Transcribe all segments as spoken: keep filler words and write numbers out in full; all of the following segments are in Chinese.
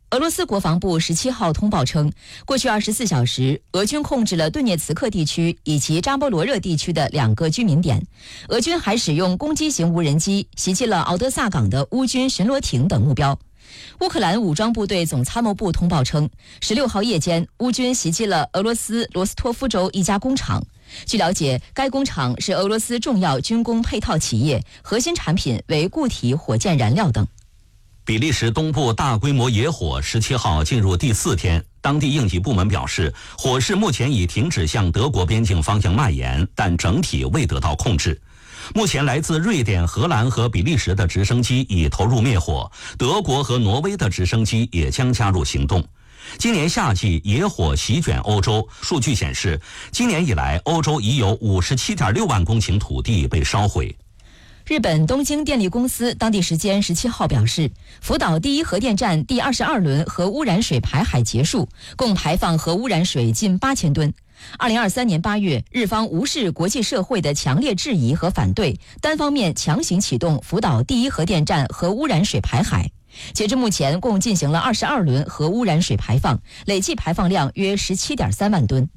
俄罗斯国防部十七号通报称，过去二十四小时，俄军控制了顿涅茨克地区以及扎波罗热地区的两个居民点。俄军还使用攻击型无人机袭击了敖德萨港的乌军巡逻艇等目标。乌克兰武装部队总参谋部通报称，十六号夜间，乌军袭击了俄罗斯罗斯托夫州一家工厂。据了解，该工厂是俄罗斯重要军工配套企业，核心产品为固体火箭燃料等。 比利时东部大规模野火十七号进入第四天，当地应急部门表示，火势目前已停止向德国边境方向蔓延，但整体未得到控制。目前来自瑞典、荷兰和比利时的直升机已投入灭火，德国和挪威的直升机也将加入行动。今年夏季野火席卷欧洲，数据显示，今年以来欧洲已有 五十七点六万公顷土地被烧毁。 日本东京电力公司当地时间十七号表示，福岛第一核电站第二十二轮核污染水排海结束，共排放核污染水近八千吨。二零二三年八月，日方无视国际社会的强烈质疑和反对，单方面强行启动福岛第一核电站核污染水排海。截至目前，共进行了二十二轮核污染水排放，累计排放量约十七点三万吨。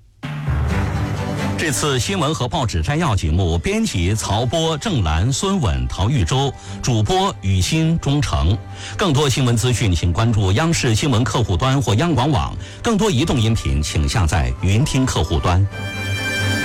这次新闻和报纸摘要节目，编辑曹波、郑兰、孙稳、陶玉洲，主播雨欣、钟诚。更多新闻资讯，请关注央视新闻客户端或央广网。更多移动音频，请下载云听客户端。